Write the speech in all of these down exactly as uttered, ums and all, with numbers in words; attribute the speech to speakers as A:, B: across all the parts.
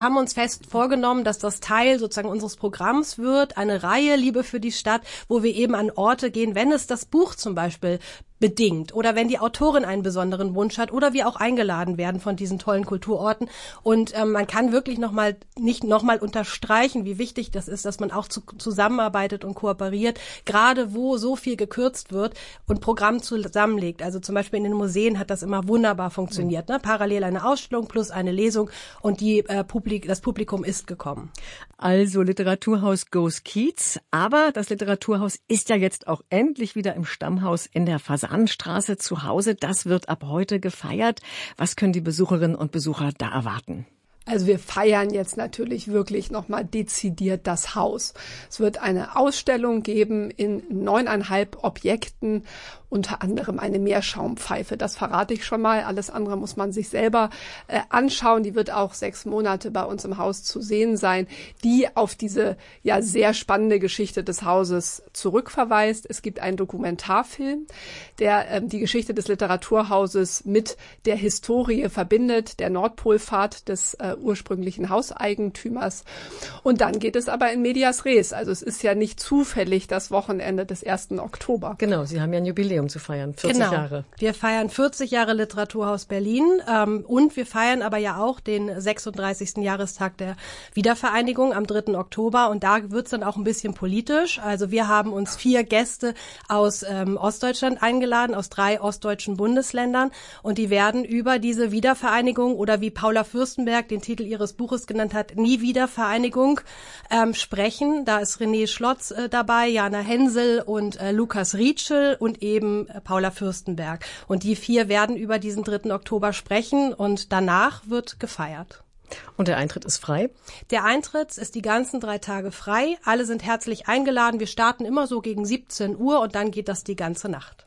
A: haben uns fest vorgenommen, dass das Teil sozusagen unseres Programms wird, eine Reihe Liebe für die Stadt, wo wir eben an Orte gehen, wenn es das Buch zum Beispiel bedingt oder wenn die Autorin einen besonderen Wunsch hat oder wir auch eingeladen werden von diesen tollen Kulturorten. Und ähm, man kann wirklich noch mal, nicht nochmal unterstreichen, wie wichtig das ist, dass man auch zu, zusammenarbeitet und kooperiert, gerade wo so viel gekürzt wird und Programm zusammenlegt. Also zum Beispiel in den Museen hat das immer wunderbar funktioniert. Ne? Parallel eine Ausstellung plus eine Lesung und die, äh, Publik, das Publikum ist gekommen.
B: Also Literaturhaus Goes Kiez, aber das Literaturhaus ist ja jetzt auch endlich wieder im Stammhaus in der Fasanenstraße zu Hause. Das wird ab heute gefeiert. Was können die Besucherinnen und Besucher da erwarten?
C: Also wir feiern jetzt natürlich wirklich nochmal dezidiert das Haus. Es wird eine Ausstellung geben in neuneinhalb Objekten, unter anderem eine Meerschaumpfeife. Das verrate ich schon mal. Alles andere muss man sich selber äh, anschauen. Die wird auch sechs Monate bei uns im Haus zu sehen sein, die auf diese ja sehr spannende Geschichte des Hauses zurückverweist. Es gibt einen Dokumentarfilm, der ähm, die Geschichte des Literaturhauses mit der Historie verbindet, der Nordpolfahrt des äh, ursprünglichen Hauseigentümers. Und dann geht es aber in medias res. Also es ist ja nicht zufällig das Wochenende des ersten Oktober.
B: Genau, Sie haben ja ein Jubiläum zu feiern, vierzig
A: genau.
B: Jahre.
A: Wir feiern vierzig Jahre Literaturhaus Berlin ähm, und wir feiern aber ja auch den sechsunddreißigsten Jahrestag der Wiedervereinigung am dritten Oktober und da wird's dann auch ein bisschen politisch. Also wir haben uns vier Gäste aus ähm, Ostdeutschland eingeladen, aus drei ostdeutschen Bundesländern und die werden über diese Wiedervereinigung oder wie Paula Fürstenberg den Titel ihres Buches genannt hat, Nie Wiedervereinigung, ähm, sprechen. Da ist René Schlotz äh, dabei, Jana Hensel und äh, Lukas Rietschel und eben Paula Fürstenberg. Und die vier werden über diesen dritten Oktober sprechen und danach wird gefeiert.
B: Und der Eintritt ist frei?
A: Der Eintritt ist die ganzen drei Tage frei. Alle sind herzlich eingeladen. Wir starten immer so gegen siebzehn Uhr und dann geht das die ganze Nacht.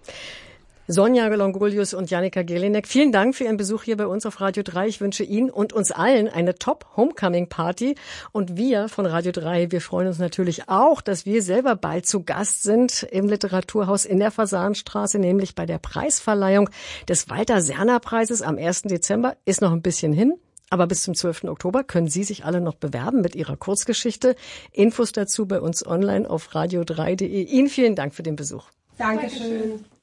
B: Sonja Longolius und Jannika Gelinek, vielen Dank für Ihren Besuch hier bei uns auf Radio drei. Ich wünsche Ihnen und uns allen eine Top-Homecoming-Party. Und wir von Radio drei, wir freuen uns natürlich auch, dass wir selber bald zu Gast sind im Literaturhaus in der Fasanenstraße, nämlich bei der Preisverleihung des Walter-Serner-Preises am ersten Dezember. Ist noch ein bisschen hin. Aber bis zum zwölften Oktober können Sie sich alle noch bewerben mit Ihrer Kurzgeschichte. Infos dazu bei uns online auf radio drei punkt de. Ihnen vielen Dank für den Besuch.
A: Dankeschön.